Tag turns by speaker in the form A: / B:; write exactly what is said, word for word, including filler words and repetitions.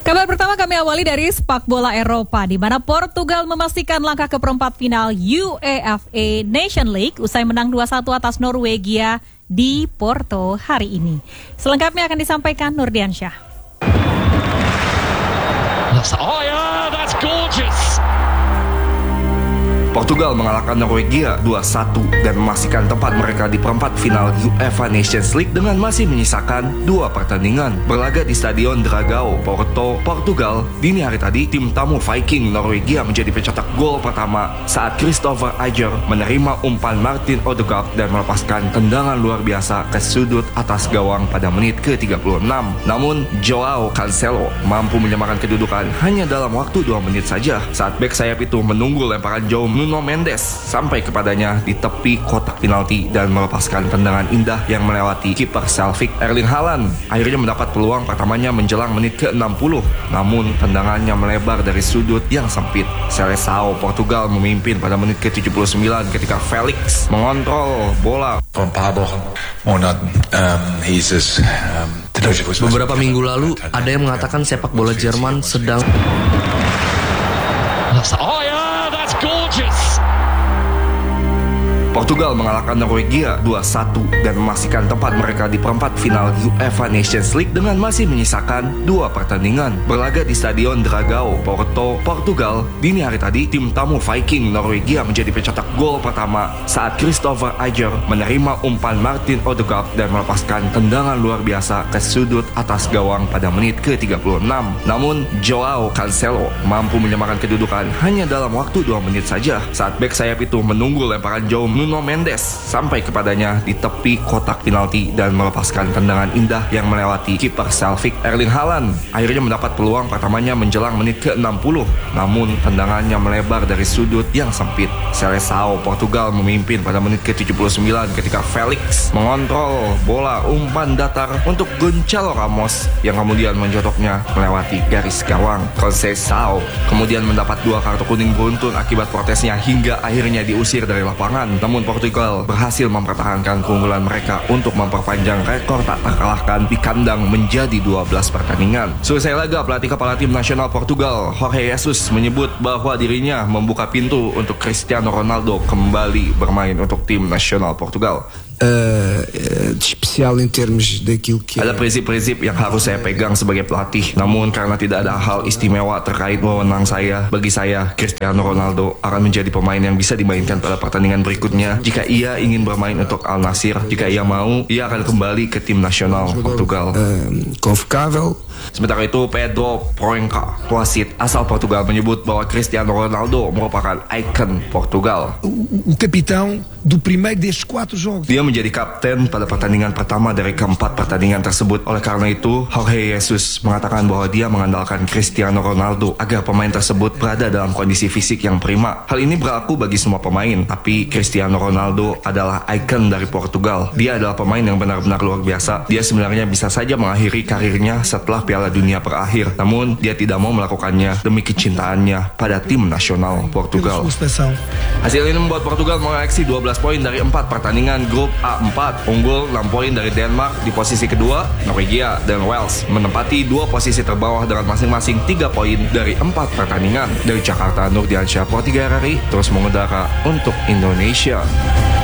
A: Kabar pertama kami awali dari sepak bola Eropa, di mana Portugal memastikan langkah ke perempat final UEFA Nation League usai menang dua satu atas Norwegia di Porto hari ini. Selengkapnya akan disampaikan Nurdiansyah.
B: Oh yeah, that's gorgeous.
C: Portugal mengalahkan Norwegia dua satu dan memastikan tempat mereka di perempat final UEFA Nations League dengan masih menyisakan dua pertandingan. Berlaga di Stadion Dragao, Porto, Portugal, dini hari tadi, tim tamu Viking Norwegia menjadi pencetak gol pertama saat Christopher Ajer menerima umpan Martin Odegaard dan melepaskan tendangan luar biasa ke sudut atas gawang pada menit ke tiga puluh enam. Namun, Joao Cancelo mampu menyamakan kedudukan hanya dalam waktu dua menit saja saat bek sayap itu menunggu lemparan jauh Nuno Mendes sampai kepadanya di tepi kotak penalti dan melepaskan tendangan indah yang melewati kiper Celtic Erling Haaland. Akhirnya mendapat peluang pertamanya menjelang menit ke enam puluh, namun tendangannya melebar dari sudut yang sempit. Seleção Portugal memimpin pada menit ke tujuh puluh sembilan ketika Felix mengontrol bola.
D: Beberapa minggu lalu ada yang mengatakan sepak bola Jerman sedang
B: Oh yeah, that's gorgeous.
C: Portugal mengalahkan Norwegia dua satu dan memastikan tempat mereka di perempat final UEFA Nations League dengan masih menyisakan dua pertandingan. Berlaga di Stadion Dragao, Porto, Portugal, dini hari tadi, tim tamu Viking Norwegia menjadi pencetak gol pertama saat Christopher Ajer menerima umpan Martin Odegaard dan melepaskan tendangan luar biasa ke sudut atas gawang pada menit ke tiga puluh enam. Namun, Joao Cancelo mampu menyamakan kedudukan hanya dalam waktu dua menit saja saat bek sayap itu menunggu lemparan jauh Nuno Mendes sampai kepadanya di tepi kotak penalti dan melepaskan tendangan indah yang melewati kiper Celtic Erling Haaland. Akhirnya mendapat peluang pertamanya menjelang menit ke enam puluh, namun tendangannya melebar dari sudut yang sempit. Seleção Portugal memimpin pada menit ke tujuh puluh sembilan ketika Felix mengontrol bola umpan datar untuk Gonçalo Ramos yang kemudian menjodoknya melewati garis gawang. Seleção kemudian mendapat dua kartu kuning beruntun akibat protesnya hingga akhirnya diusir dari lapangan. Namun Portugal berhasil mempertahankan keunggulan mereka untuk memperpanjang rekor tak terkalahkan di kandang menjadi dua belas pertandingan. Selesai laga, pelatih kepala tim nasional Portugal, Jorge Jesus, menyebut bahwa dirinya membuka pintu untuk Cristiano Ronaldo kembali bermain untuk tim nasional Portugal.
E: Uh, uh, spesial in terms daquilo que
C: ada prinsip-prinsip yang harus saya pegang sebagai pelatih. Namun karena tidak ada hal istimewa terkait wewenang saya, bagi saya Cristiano Ronaldo akan menjadi pemain yang bisa dimainkan pada pertandingan berikutnya. Jika ia ingin bermain untuk Al Nassr, jika ia mau, ia akan kembali ke tim nasional Portugal.
E: Uh, convocável.
C: Sementara itu, Pedro Porrenca, wasit asal Portugal, menyebut bahwa Cristiano Ronaldo merupakan ikon Portugal.
E: O capitão do primeiro destes quatro jogos.
C: Dia menjadi kapten pada pertandingan pertama dari keempat pertandingan tersebut. Oleh karena itu, Jorge Jesus mengatakan bahwa dia mengandalkan Cristiano Ronaldo agar pemain tersebut berada dalam kondisi fisik yang prima. Hal ini berlaku bagi semua pemain, tapi Cristiano Ronaldo adalah ikon dari Portugal. Dia adalah pemain yang benar-benar luar biasa. Dia sebenarnya bisa saja mengakhiri karirnya setelah Piala Dunia berakhir, namun dia tidak mau melakukannya demi kecintaannya pada tim nasional Portugal. Hasil ini membuat Portugal mengoleksi dua belas poin dari empat pertandingan grup A empat, unggul enam poin dari Denmark di posisi kedua. Norwegia dan Wales menempati dua posisi terbawah dengan masing-masing tiga poin dari empat pertandingan. Dari Jakarta, Nurdiansyah, Pro tiga R R I terus mengudara untuk Indonesia.